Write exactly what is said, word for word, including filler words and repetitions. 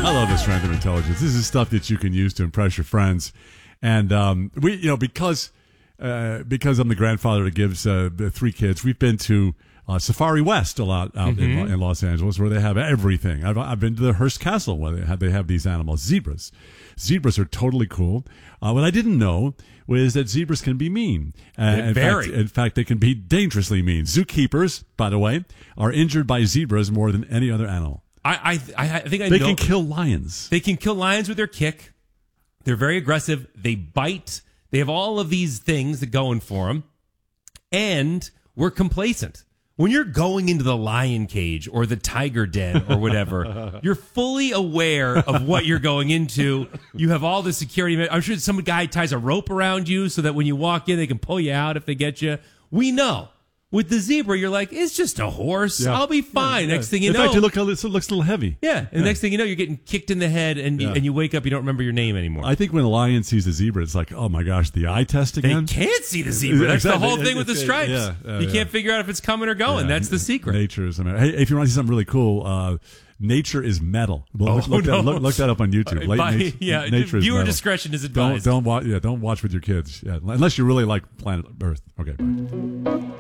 I love this random intelligence. This is stuff that you can use to impress your friends. And um, we, you know, because uh, because I'm the grandfather that gives uh, three kids, we've been to uh, Safari West a lot out mm-hmm. in, in Los Angeles, where they have everything. I've, I've been to the Hearst Castle where they have, they have these animals, zebras. Zebras are totally cool. Uh, what I didn't know was that zebras can be mean. Uh, in, very. fact, in fact, they can be dangerously mean. Zookeepers, by the way, are injured by zebras more than any other animal. I I, I think I they know. They can kill lions. They can kill lions with their kick. They're very aggressive. They bite. They have all of these things that going for them. And we're complacent. When you're going into the lion cage or the tiger den or whatever, you're fully aware of what you're going into. You have all the security. I'm sure some guy ties a rope around you so that when you walk in, they can pull you out if they get you. We know. With the zebra, you're like, it's just a horse. Yeah. I'll be fine. Yeah, yeah. Next thing you in know. In fact, it, look, it looks a little heavy. Yeah. And yeah. the next thing you know, you're getting kicked in the head and, yeah. you, and you wake up, you don't remember your name anymore. I think when a lion sees a zebra, it's like, oh my gosh, the eye test again? They can't see the zebra. That's exactly. the whole thing with the stripes. Yeah, uh, you yeah. can't figure out if it's coming or going. Yeah. That's the secret. Nature is, I mean, hey, if you want to see something really cool, uh, Nature is metal. Well, oh, look, look, no. that, look, look that up on YouTube. By, By, nature, yeah, nature is viewer metal. discretion is advised. Don't don't watch. Yeah, don't watch with your kids. Yeah, unless you really like Planet Earth. Okay. Bye.